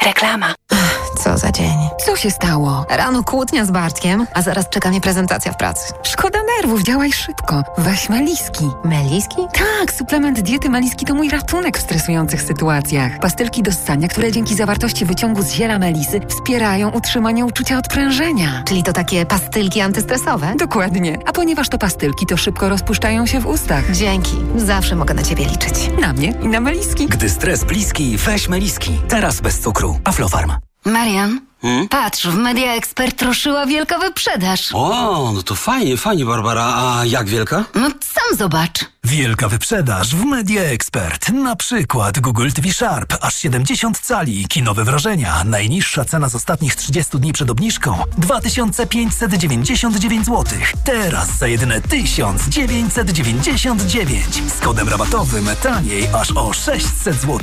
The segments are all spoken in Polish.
Reklama. Co za dzień. Co się stało? Rano kłótnia z Bartkiem, a zaraz czeka mnie prezentacja w pracy. Szkoda nerwów, działaj szybko. Weź Meliski. Meliski? Tak, suplement diety Meliski to mój ratunek w stresujących sytuacjach. Pastylki do ssania, które dzięki zawartości wyciągu z ziela melisy wspierają utrzymanie uczucia odprężenia. Czyli to takie pastylki antystresowe? Dokładnie. A ponieważ to pastylki, to szybko rozpuszczają się w ustach. Dzięki. Zawsze mogę na ciebie liczyć. Na mnie i na Meliski. Gdy stres bliski, weź Meliski. Teraz bez cukru. Aflofarm. Marian, patrz, w Media Expert ruszyła wielka wyprzedaż. O, no to fajnie, Barbara. A jak wielka? No sam zobacz. Wielka wyprzedaż w Media Expert. Na przykład Google TV Sharp, aż 70 cali, kinowe wrażenia. Najniższa cena z ostatnich 30 dni przed obniżką 2599 zł. Teraz za jedyne 1999. Z kodem rabatowym taniej aż o 600 zł.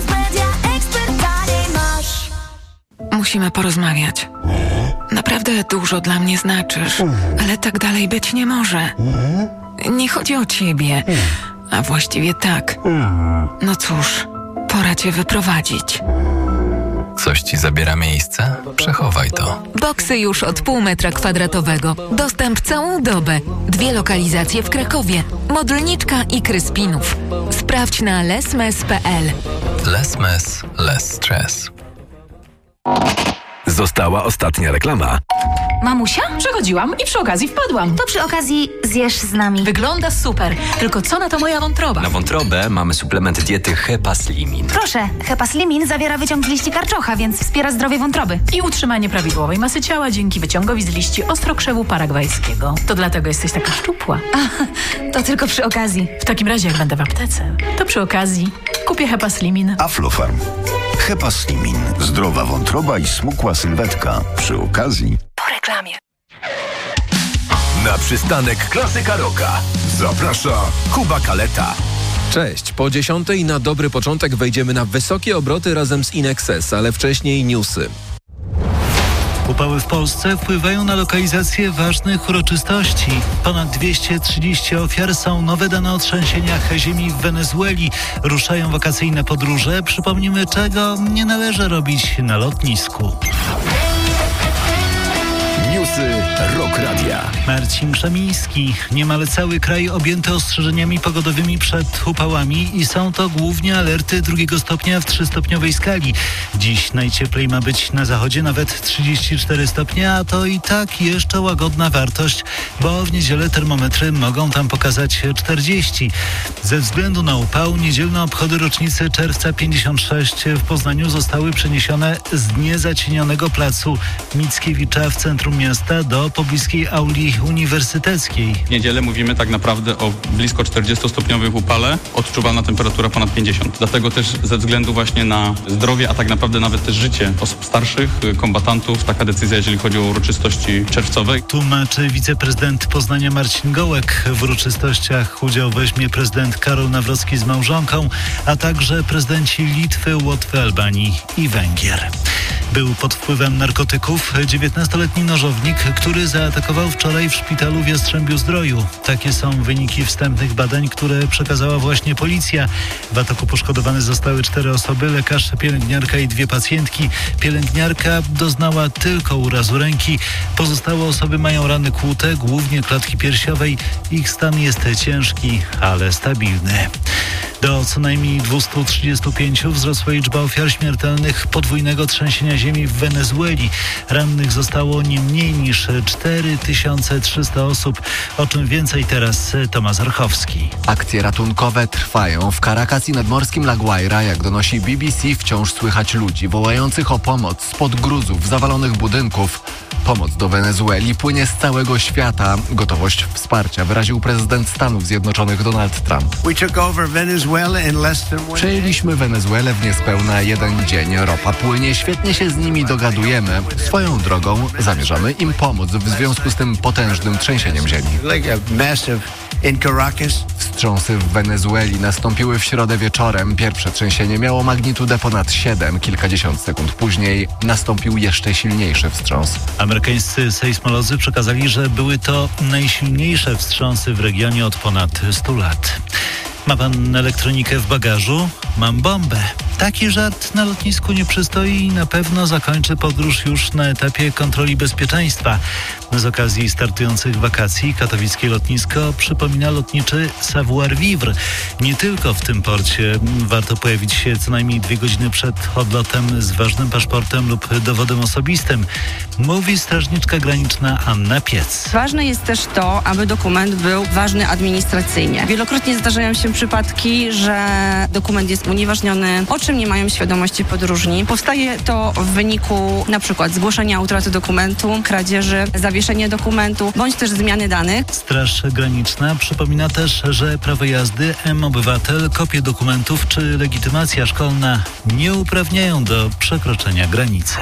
Musimy porozmawiać. Naprawdę dużo dla mnie znaczysz, ale tak dalej być nie może. Nie chodzi o ciebie, a właściwie tak. No cóż, pora cię wyprowadzić. Coś ci zabiera miejsce? Przechowaj to. Boksy już od pół metra kwadratowego. Dostęp całą dobę. 2 lokalizacje w Krakowie. Modlniczka i Kryspinów. Sprawdź na lesmes.pl. Lesmes, less stress. Została ostatnia reklama. Mamusia? Przechodziłam i przy okazji wpadłam. To przy okazji zjesz z nami. Wygląda super. Tylko co na to moja wątroba? Na wątrobę mamy suplement diety Hepaslimin. Proszę, Hepaslimin zawiera wyciąg z liści karczocha, więc wspiera zdrowie wątroby. I utrzymanie prawidłowej masy ciała dzięki wyciągowi z liści ostrokrzewu paragwajskiego. To dlatego jesteś taka szczupła. To tylko przy okazji. W takim razie, jak będę w aptece, to przy okazji kupię Hepaslimin. Aflofarm. Hepaslimin. Zdrowa wątroba i smukła sylwetka. Przy okazji. Po reklamie. Na przystanek Klasyka Rocka zaprasza Kuba Kaleta. Cześć, po 10:00 na dobry początek wejdziemy na wysokie obroty razem z Inexes, ale wcześniej newsy. Upały w Polsce wpływają na lokalizację ważnych uroczystości. Ponad 230 ofiar, są nowe dane o trzęsieniach ziemi w Wenezueli. Ruszają wakacyjne podróże. Przypomnimy, czego nie należy robić na lotnisku. Newsy Rock Radia. Marcin Krzemiński. Niemal cały kraj objęty ostrzeżeniami pogodowymi przed upałami i są to głównie alerty 2 stopnia w 3-stopniowej skali. Dziś najcieplej ma być na zachodzie, nawet 34 stopnie, a to i tak jeszcze łagodna wartość, bo w niedzielę termometry mogą tam pokazać 40. Ze względu na upał niedzielne obchody rocznicy czerwca 56 w Poznaniu zostały przeniesione z niezacienionego placu Mickiewicza w centrum miasta do pobliskiej auli uniwersyteckiej. W niedzielę mówimy tak naprawdę o blisko 40-stopniowych upale, odczuwalna temperatura ponad 50. Dlatego też ze względu właśnie na zdrowie, a tak naprawdę nawet też życie osób starszych, kombatantów, taka decyzja, jeżeli chodzi o uroczystości czerwcowe. Tłumaczy wiceprezydent Poznania Marcin Gołek. W uroczystościach udział weźmie prezydent Karol Nawrocki z małżonką, a także prezydenci Litwy, Łotwy, Albanii i Węgier. Był pod wpływem narkotyków 19-letni nożownik, który zaatakował wczoraj w szpitalu w Jastrzębiu-Zdroju. Takie są wyniki wstępnych badań, które przekazała właśnie policja. W ataku poszkodowane zostały 4 osoby, lekarz, pielęgniarka i 2 pacjentki. Pielęgniarka doznała tylko urazu ręki. Pozostałe osoby mają rany kłute, głównie klatki piersiowej. Ich stan jest ciężki, ale stabilny. Do co najmniej 235 wzrosła liczba ofiar śmiertelnych podwójnego trzęsienia ziemi w Wenezueli. Rannych zostało nie mniej niż 4300 osób. O czym więcej teraz Tomasz Archowski. Akcje ratunkowe trwają. W Caracas i nadmorskim La Guaira, jak donosi BBC, wciąż słychać ludzi wołających o pomoc spod gruzów zawalonych budynków. Pomoc do Wenezueli płynie z całego świata. Gotowość wsparcia wyraził prezydent Stanów Zjednoczonych Donald Trump. Przejęliśmy Wenezuelę w niespełna 1 dzień. Ropa płynie, świetnie się z nimi dogadujemy. Swoją drogą zamierzamy im pomóc w związku z tym potężnym trzęsieniem ziemi. Wstrząsy w Wenezueli nastąpiły w środę wieczorem. Pierwsze trzęsienie miało magnitudę ponad 7. Kilkadziesiąt sekund później nastąpił jeszcze silniejszy wstrząs. Amerykańscy sejsmolodzy przekazali, że były to najsilniejsze wstrząsy w regionie od ponad 100 lat. Ma pan elektronikę w bagażu? Mam bombę. Taki żart na lotnisku nie przystoi i na pewno zakończy podróż już na etapie kontroli bezpieczeństwa. Z okazji startujących wakacji katowickie lotnisko przypomina lotniczy savoir-vivre. Nie tylko w tym porcie warto pojawić się co najmniej 2 godziny przed odlotem z ważnym paszportem lub dowodem osobistym, mówi strażniczka graniczna Anna Piec. Ważne jest też to, aby dokument był ważny administracyjnie. Wielokrotnie zdarzają się przypadki, że dokument jest unieważniony, o czym nie mają świadomości podróżni. Powstaje to w wyniku na przykład zgłoszenia utraty dokumentu, kradzieży, zawieszenia dokumentu, bądź też zmiany danych. Straż Graniczna przypomina też, że prawo jazdy, M-Obywatel, kopie dokumentów czy legitymacja szkolna nie uprawniają do przekroczenia granicy.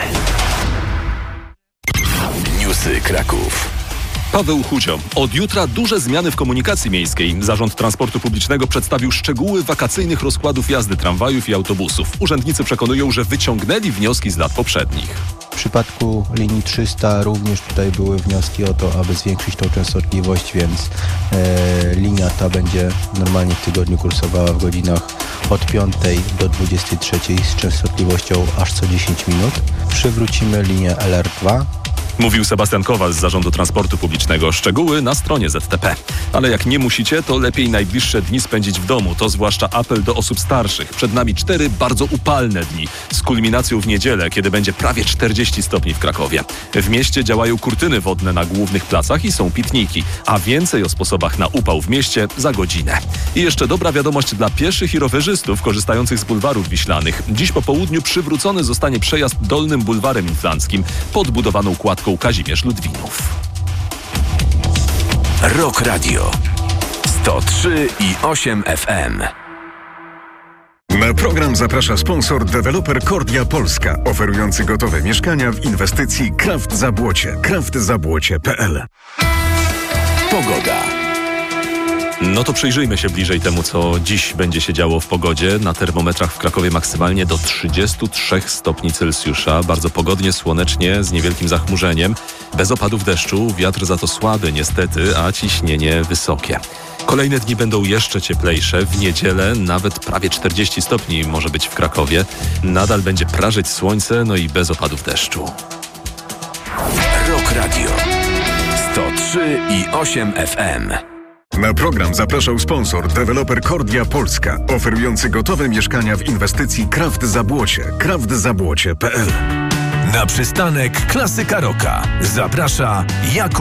Newsy Kraków. Paweł Chucio. Od jutra duże zmiany w komunikacji miejskiej. Zarząd Transportu Publicznego przedstawił szczegóły wakacyjnych rozkładów jazdy tramwajów i autobusów. Urzędnicy przekonują, że wyciągnęli wnioski z lat poprzednich. W przypadku linii 300 również tutaj były wnioski o to, aby zwiększyć tą częstotliwość, więc linia ta będzie normalnie w tygodniu kursowała w godzinach od 5 do 23 z częstotliwością aż co 10 minut. Przywrócimy linię LR2. Mówił Sebastian Kowal z Zarządu Transportu Publicznego. Szczegóły na stronie ZTP. Ale jak nie musicie, to lepiej najbliższe dni spędzić w domu. To zwłaszcza apel do osób starszych. Przed nami 4 bardzo upalne dni, z kulminacją w niedzielę, kiedy będzie prawie 40 stopni w Krakowie. W mieście działają kurtyny wodne na głównych placach i są pitniki. A więcej o sposobach na upał w mieście za godzinę. I jeszcze dobra wiadomość dla pieszych i rowerzystów korzystających z bulwarów wiślanych. Dziś po południu przywrócony zostanie przejazd Dolnym Bulwarem Inflanckim pod budowaną kładką Kazimierz Ludwinów. Rock Radio 103,8 FM. Na program zaprasza sponsor deweloper Kordia Polska, oferujący gotowe mieszkania w inwestycji Kraft Zabłocie. kraftzabłocie.pl. Pogoda. No to przyjrzyjmy się bliżej temu, co dziś będzie się działo w pogodzie. Na termometrach w Krakowie maksymalnie do 33 stopni Celsjusza. Bardzo pogodnie, słonecznie, z niewielkim zachmurzeniem. Bez opadów deszczu, wiatr za to słaby niestety, a ciśnienie wysokie. Kolejne dni będą jeszcze cieplejsze. W niedzielę nawet prawie 40 stopni może być w Krakowie. Nadal będzie prażyć słońce, no i bez opadów deszczu. Rock Radio 103,8 FM. Na program zapraszał sponsor deweloper Kordia Polska, oferujący gotowe mieszkania w inwestycji Kraft Zabłocie. kraftzabłocie.pl. Na przystanek Klasyka Rocka zaprasza Jakub